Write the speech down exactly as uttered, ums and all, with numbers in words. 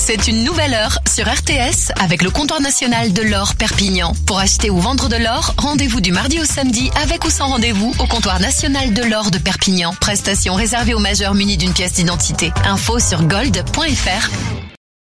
C'est une nouvelle heure sur R T S avec le comptoir national de l'or Perpignan. Pour acheter ou vendre de l'or, rendez-vous du mardi au samedi avec ou sans rendez-vous au comptoir national de l'or de Perpignan. Prestation réservée aux majeurs munis d'une pièce d'identité. Info sur gold point f r.